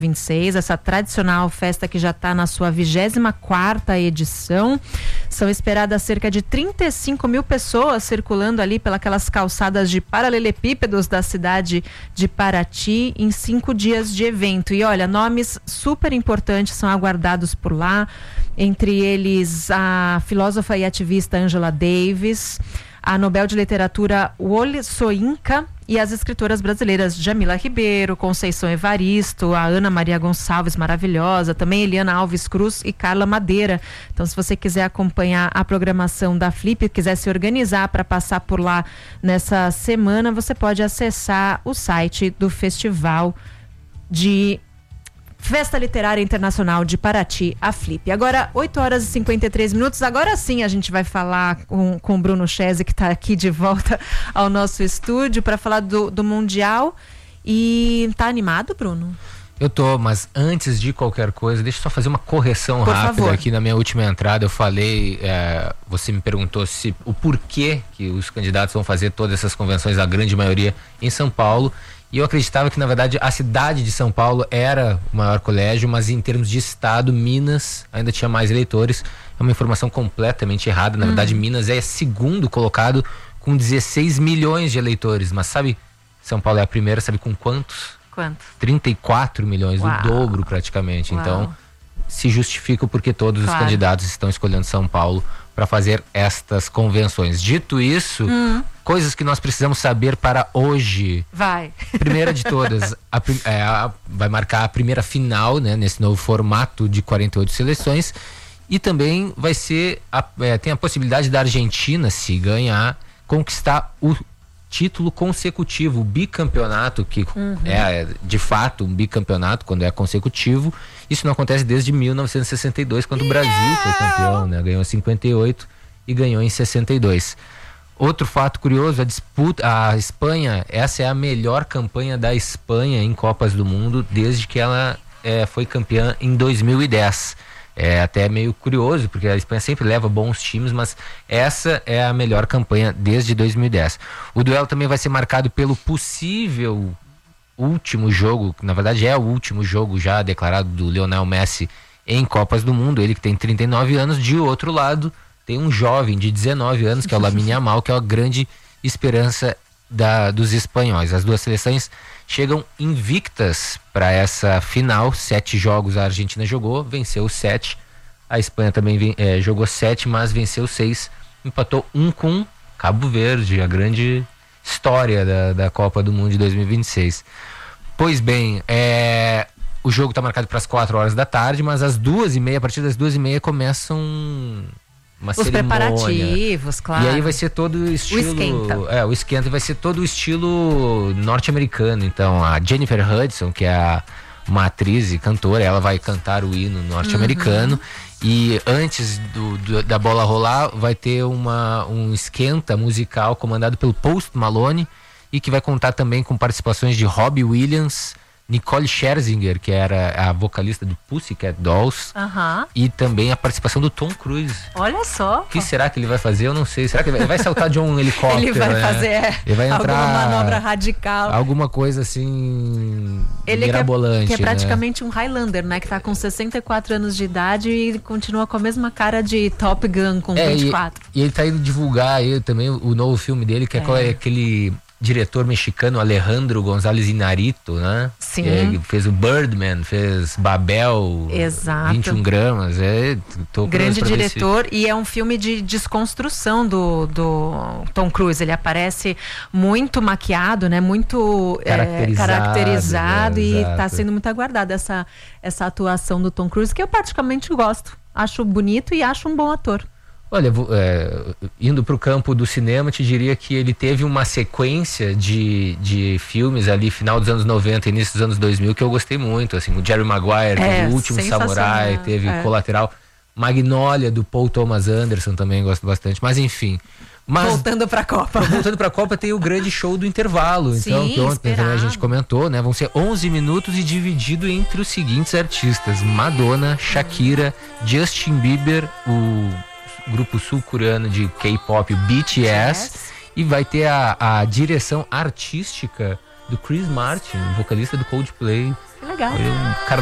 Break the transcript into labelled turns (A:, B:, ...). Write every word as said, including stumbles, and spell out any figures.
A: vinte e seis, essa tradicional festa que já está na sua vigésima quarta edição. São esperadas cerca de trinta e cinco mil pessoas circulando ali pelas calçadas de paralelepípedos da cidade de Paraty em cinco dias de evento. E olha, nomes super importantes são aguardados por lá, entre eles a filósofa e ativista Angela Davis, a Nobel de Literatura Wole Soyinka e as escritoras brasileiras Jamila Ribeiro, Conceição Evaristo, a Ana Maria Gonçalves, maravilhosa, também Eliana Alves Cruz e Carla Madeira. Então, se você quiser acompanhar a programação da Flip, quiser se organizar para passar por lá nessa semana, você pode acessar o site do Festival de Festa Literária Internacional de Paraty, a Flip. Agora, oito horas e cinquenta e três minutos. Agora sim a gente vai falar com, com o Bruno Chese, que está aqui de volta ao nosso estúdio para falar do, do Mundial. E tá animado, Bruno?
B: Eu tô, mas antes de qualquer coisa, deixa eu só fazer uma correção
A: Por
B: rápida
A: favor.
B: aqui na minha última entrada. Eu falei, é, você me perguntou se o porquê que os candidatos vão fazer todas essas convenções, a grande maioria em São Paulo. E eu acreditava que, na verdade, a cidade de São Paulo era o maior colégio, mas em termos de estado, Minas ainda tinha mais eleitores. É uma informação completamente errada. Na hum. verdade, Minas é segundo colocado com dezesseis milhões de eleitores. Mas sabe, São Paulo é a primeira, sabe com quantos?
A: Quanto?
B: trinta e quatro milhões,
A: Uau.
B: o dobro praticamente.
A: Uau.
B: Então, se justifica porque todos
A: claro.
B: os candidatos estão escolhendo São Paulo para fazer estas convenções. Dito isso, hum. coisas que nós precisamos saber para hoje.
A: Vai.
B: Primeira de todas, a, é, a, vai marcar a primeira final, né, nesse novo formato de quarenta e oito seleções. E também vai ser, a, é, tem a possibilidade da Argentina, se ganhar, conquistar o título consecutivo, o bicampeonato, que uhum. é de fato um bicampeonato quando é consecutivo. Isso não acontece desde mil novecentos e sessenta e dois, quando yeah! o Brasil foi campeão, né? Ganhou em cinquenta e oito e ganhou em sessenta e dois. Outro fato curioso, a disputa, a Espanha, essa é a melhor campanha da Espanha em Copas do Mundo desde que ela é, foi campeã em dois mil e dez. É até meio curioso, porque a Espanha sempre leva bons times, mas essa é a melhor campanha desde dois mil e dez. O duelo também vai ser marcado pelo possível último jogo, que na verdade é o último jogo já declarado do Lionel Messi em Copas do Mundo, ele que tem trinta e nove anos. De outro lado, tem um jovem de dezenove anos, que é o Lamine Yamal, que é a grande esperança da, dos espanhóis. As duas seleções chegam invictas para essa final. Sete jogos a Argentina jogou, venceu sete. A Espanha também é, jogou sete, mas venceu seis. Empatou um com Cabo Verde, a grande história da, da Copa do Mundo de dois mil e vinte e seis. Pois bem, é, o jogo está marcado para as quatro horas da tarde, mas às duas e meia, a partir das duas e meia começam uma
A: Os
B: cerimônia.
A: preparativos, claro.
B: E aí vai ser todo o estilo...
A: O esquenta.
B: É, o esquenta vai ser todo o estilo norte-americano. Então, a Jennifer Hudson, que é a, uma atriz e cantora, ela vai cantar o hino norte-americano. Uhum. E antes do, do, da bola rolar, vai ter uma, um esquenta musical comandado pelo Post Malone, e que vai contar também com participações de Robbie Williams, Nicole Scherzinger, que era a vocalista do Pussycat Dolls,
A: uhum.
B: e também a participação do Tom Cruise.
A: Olha só.
B: O que será que ele vai fazer? Eu não sei. Será que ele vai, ele vai saltar de um helicóptero?
A: Ele vai
B: né?
A: fazer
B: ele vai entrar,
A: alguma manobra radical.
B: Alguma coisa assim,
A: ele
B: mirabolante.
A: Que é, que é praticamente
B: né?
A: um Highlander, né? Que tá com sessenta e quatro anos de idade e continua com a mesma cara de Top Gun com é, vinte e quatro.
B: E, e ele tá indo divulgar aí também o, o novo filme dele, que é, é. é aquele diretor mexicano Alejandro González Iñárritu, né?
A: Sim.
B: É, fez o Birdman, fez Babel.
A: Exato.
B: vinte e um gramas. É, tô
A: grande diretor, se... e é um filme de desconstrução do, do Tom Cruise. Ele aparece muito maquiado, né? Muito caracterizado, é, caracterizado né? E está sendo muito aguardada essa, essa atuação do Tom Cruise, que eu praticamente gosto. Acho bonito e acho um bom ator.
B: Olha, é, indo para o campo do cinema, te diria que ele teve uma sequência de, de filmes ali, final dos anos noventa, início dos anos dois mil, que eu gostei muito, assim, o Jerry Maguire, é, teve o Último Samurai, teve é. o Colateral, Magnolia, do Paul Thomas Anderson, também gosto bastante, mas enfim. Mas,
A: voltando para a Copa.
B: Voltando para a Copa, tem o grande show do intervalo, então,
A: Sim,
B: que ontem a gente comentou, né, vão ser onze minutos e dividido entre os seguintes artistas: Madonna, Shakira, Justin Bieber, o grupo sul-coreano de K-pop, o B T S, yes. E vai ter a, a direção artística do Chris Martin, vocalista do Coldplay.
A: Legal.
B: Foi um